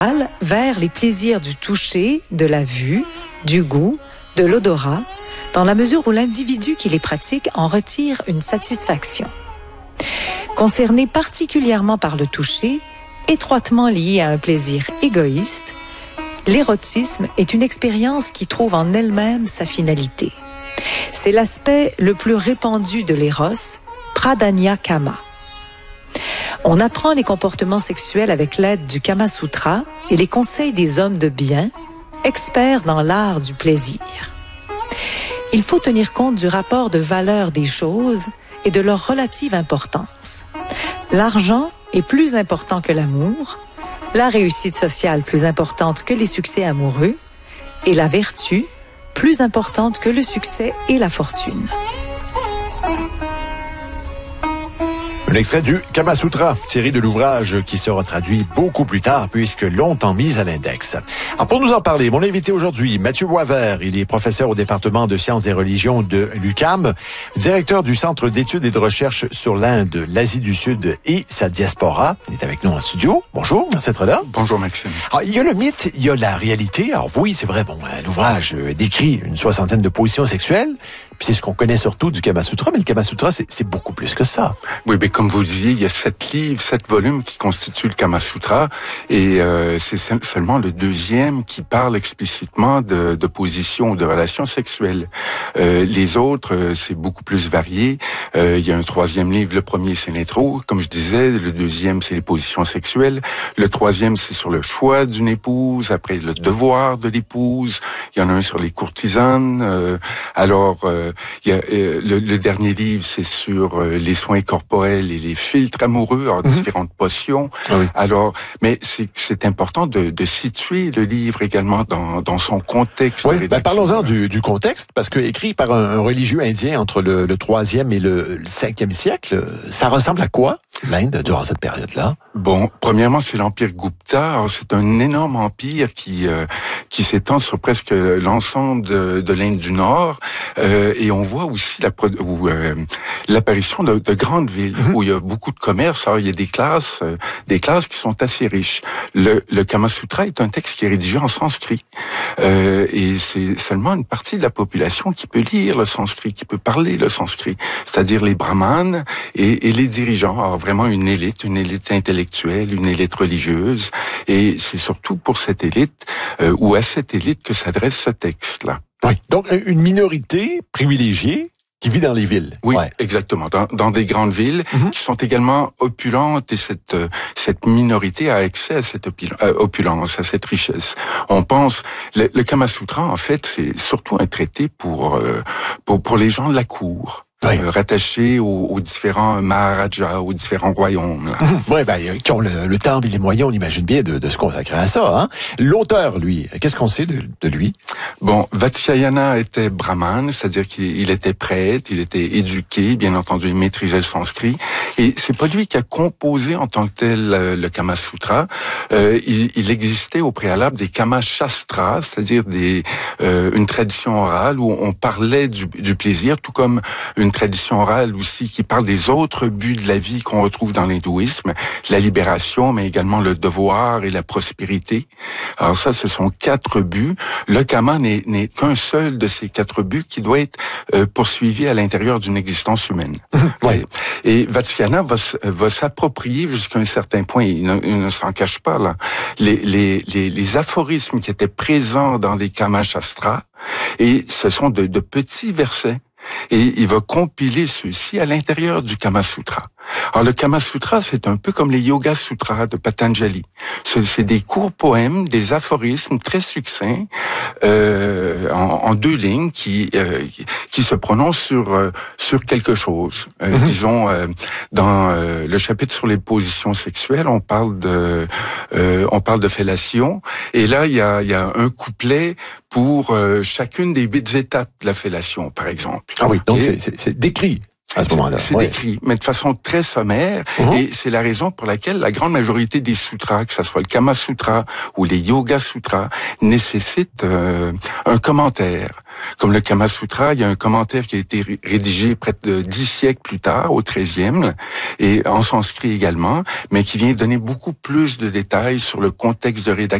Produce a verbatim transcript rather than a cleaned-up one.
vers les plaisirs du toucher, de la vue, du goût, de l'odorat, dans la mesure où l'individu qui les pratique en retire une satisfaction. Concerné particulièrement par le toucher, étroitement lié à un plaisir égoïste, l'érotisme est une expérience qui trouve en elle-même sa finalité. C'est l'aspect le plus répandu de l'éros, pradanya kama. On apprend les comportements sexuels avec l'aide du Kama Sutra et les conseils des hommes de bien, experts dans l'art du plaisir. Il faut tenir compte du rapport de valeur des choses et de leur relative importance. L'argent est plus important que l'amour, la réussite sociale plus importante que les succès amoureux, et la vertu plus importante que le succès et la fortune. Un extrait du Kama Sutra, tiré de l'ouvrage qui sera traduit beaucoup plus tard puisque longtemps mis à l'index. Alors pour nous en parler, mon invité aujourd'hui, Mathieu Boisvert, il est professeur au département de sciences et religions de l'U Q A M, directeur du Centre d'études et de recherche sur l'Inde, l'Asie du Sud et sa diaspora. Il est avec nous en studio. Bonjour, merci d'être là. Bonjour Maxime. Alors, il y a le mythe, il y a la réalité. Alors oui, c'est vrai, bon, l'ouvrage décrit une soixantaine de positions sexuelles. Puis c'est ce qu'on connaît surtout du Kama Sutra, mais le Kama Sutra, c'est, c'est beaucoup plus que ça. Oui, mais comme vous le disiez, il y a sept livres, sept volumes qui constituent le Kama Sutra, et euh, c'est seulement le deuxième qui parle explicitement de, de position ou de relations sexuelles. Euh, les autres, euh, c'est beaucoup plus varié. Euh, il y a un troisième livre, le premier c'est l'intro, comme je disais, le deuxième c'est les positions sexuelles, le troisième c'est sur le choix d'une épouse, après le devoir de l'épouse, il y en a un sur les courtisanes, euh, alors... Euh, Il y a, euh, le, le dernier livre, c'est sur euh, les soins corporels et les filtres amoureux, alors mm-hmm. différentes potions. Ah oui. Alors, mais c'est, c'est important de, de situer le livre également dans, dans son contexte. Oui, ben parlons-en du, du contexte, parce que écrit par un, un religieux indien entre le, le troisième et le, le cinquième siècle, ça ressemble à quoi, l'Inde, durant cette période-là? Bon, premièrement, c'est l'Empire Gupta. Alors, c'est un énorme empire qui euh, qui s'étend sur presque l'ensemble de, de l'Inde du Nord. Euh, et on voit aussi la, ou, euh, l'apparition de, de grandes villes mmh. où il y a beaucoup de commerce. Alors, il y a des classes, euh, des classes qui sont assez riches. Le, le Kama Sutra est un texte qui est rédigé en sanskrit. Euh, et c'est seulement une partie de la population qui peut lire le sanskrit, qui peut parler le sanskrit. C'est-à-dire les brahmanes et, et les dirigeants. Alors, vraiment une élite, une élite intellectuelle, une élite religieuse. Et c'est surtout pour cette élite, euh, ou à cette élite que s'adresse ce texte-là. Oui, donc une minorité privilégiée qui vit dans les villes. Oui, ouais. exactement, dans, dans des grandes villes mm-hmm. qui sont également opulentes, et cette cette minorité a accès à cette opulence, à cette richesse. On pense, le, le Kama Sutra, en fait, c'est surtout un traité pour pour pour les gens de la cour. Oui. Euh, rattachés aux, aux différents maharajas, aux différents royaumes. Là. Mmh. Oui, ben, qui ont le, le temps et les moyens, on imagine bien, de, de se consacrer à ça. Hein? L'auteur, lui, qu'est-ce qu'on sait de, de lui? Bon, Vatsyayana était brahmane, c'est-à-dire qu'il il était prêtre, il était éduqué, bien entendu, il maîtrisait le sanskrit. Et c'est pas lui qui a composé en tant que tel le, le Kama Sutra. Euh, il, il existait au préalable des Kama Shastras, c'est-à-dire des euh, une tradition orale où on parlait du, du plaisir, tout comme une tradition orale aussi qui parle des autres buts de la vie qu'on retrouve dans l'hindouisme, la libération, mais également le devoir et la prospérité. Alors ça, ce sont quatre buts. Le Kama n'est, n'est qu'un seul de ces quatre buts qui doit être euh, poursuivi à l'intérieur d'une existence humaine. Ouais. Et Vatsyayana va, va s'approprier jusqu'à un certain point, il ne, il ne s'en cache pas là, les, les, les, les aphorismes qui étaient présents dans les Kama Shastras, et ce sont de, de petits versets. Et il va compiler ceux-ci à l'intérieur du Kama Sutra. Alors le Kama Sutra, c'est un peu comme les Yoga Sutras de Patanjali. C'est, c'est des courts poèmes, des aphorismes très succincts, euh, en, en deux lignes, qui euh, qui, qui se prononcent sur euh, sur quelque chose. Euh, mm-hmm. Disons euh, dans euh, le chapitre sur les positions sexuelles, on parle de euh, on parle de fellation, et là il y a il y a un couplet pour euh, chacune des huit étapes de la fellation, par exemple. Ah oui, donc et, c'est, c'est, c'est décrit. À ce moment-là. C'est, c'est ouais. décrit, mais de façon très sommaire, uh-huh. et c'est la raison pour laquelle la grande majorité des sutras, que ce soit le Kama Sutra ou les Yoga Sutras, nécessitent euh, un commentaire. Comme le Kama Sutra, il y a un commentaire qui a été rédigé près de dix siècles plus tard, au treizième, et en sanskrit également, mais qui vient donner beaucoup plus de détails sur le contexte de rédaction